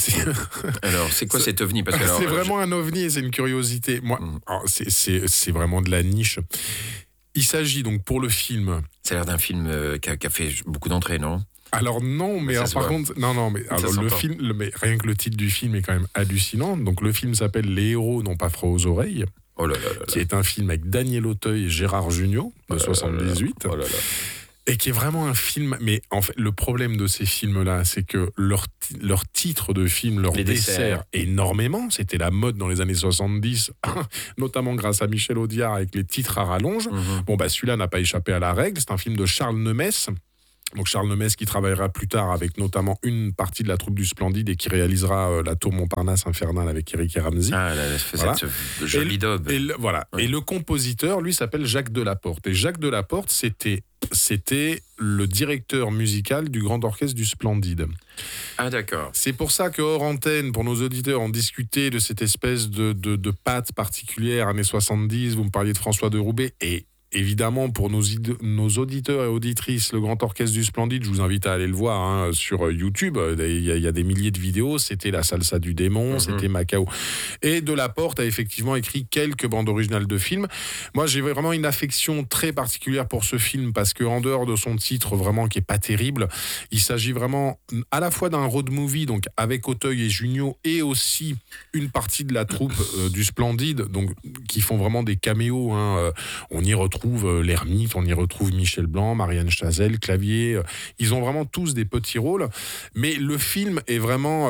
Alors, c'est quoi cet ovni? Parce que alors, C'est vraiment un ovni et c'est une curiosité. Moi, alors, c'est vraiment de la niche. Il s'agit donc pour le film. ça a l'air d'un film qui a fait beaucoup d'entrées, non? Alors non, mais Ça alors, se par voit. contre, non, mais Ça alors, s'entend. mais rien que le titre du film est quand même hallucinant. Donc le film s'appelle Les héros n'ont pas froid aux oreilles, Oh là là là qui là. est un film avec Daniel Auteuil et Gérard Jugnot de 78. Oh là là. Et qui est vraiment un film, mais en fait, le problème de ces films-là, c'est que leur titre de film leur Les desserts. dessert énormément. C'était la mode dans les années 70, notamment grâce à Michel Audiard avec les titres à rallonge. Bon, bah, celui-là n'a pas échappé à la règle. C'est un film de Charles Nemesse. Donc Charles Nemesse qui travaillera plus tard avec notamment une partie de la troupe du Splendide et qui réalisera la Tour Montparnasse infernale avec Eric et Ramsey. Ah, là, fait Voilà. cette jolie daube. Voilà. Ouais. Et le compositeur, lui, s'appelle Jacques Delaporte. Et Jacques Delaporte, c'était le directeur musical du Grand Orchestre du Splendide. Ah, d'accord. C'est pour ça que hors antenne, pour nos auditeurs, on discutait de cette espèce de patte particulière années 70. Vous me parliez de François de Roubaix et évidemment, pour nos auditeurs et auditrices, le Grand Orchestre du Splendide, je vous invite à aller le voir sur YouTube. Il y a des milliers de vidéos. C'était La Salsa du Démon, c'était Macao. Et Delaporte a effectivement écrit quelques bandes originales de films. Moi, j'ai vraiment une affection très particulière pour ce film parce qu'en dehors de son titre, vraiment, qui est pas terrible, il s'agit vraiment à la fois d'un road movie, donc avec Auteuil et Jugnot, et aussi une partie de la troupe du Splendide, donc qui font vraiment des caméos. On y retrouve l'Ermite, on y retrouve Michel Blanc, Marianne Chazelle, Clavier. Ils ont vraiment tous des petits rôles, mais le film est vraiment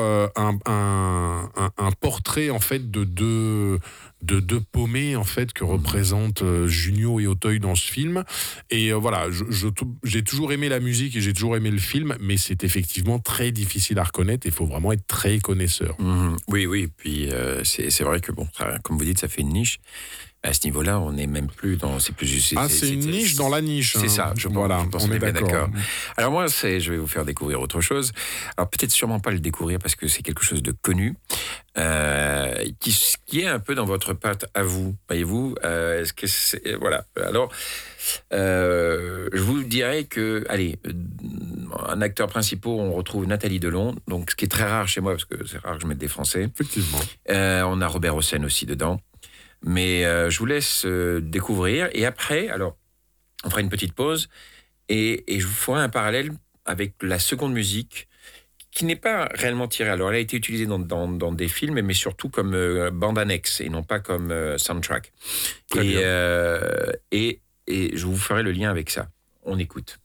un portrait en fait de deux paumés en fait que représentent Jugnot et Auteuil dans ce film. Et voilà, j'ai toujours aimé la musique et j'ai toujours aimé le film, mais c'est effectivement très difficile à reconnaître. Il faut vraiment être très connaisseur. Oui, oui. Puis c'est vrai que bon, ça, comme vous dites, ça fait une niche. À ce niveau-là, on n'est même plus dans. C'est une niche dans la niche. C'est ça, je pense. Voilà, Je pense on qu'on est bien d'accord. Alors moi, je vais vous faire découvrir autre chose. Alors peut-être sûrement pas le découvrir parce que c'est quelque chose de connu, qui est un peu dans votre patte à vous, voyez-vous. Est-ce que c'est voilà. Alors, je vous dirais que, allez, un acteur principal, on retrouve Nathalie Delon, donc ce qui est très rare chez moi parce que c'est rare que je mette des Français. Effectivement. On a Robert Hossein aussi dedans. Mais je vous laisse découvrir. Et après, alors, on fera une petite pause. Et je vous ferai un parallèle avec la seconde musique, qui n'est pas réellement tirée. Alors, elle a été utilisée dans des films, mais surtout comme bande annexe, et non pas comme soundtrack. Très bien. Et je vous ferai le lien avec ça. On écoute.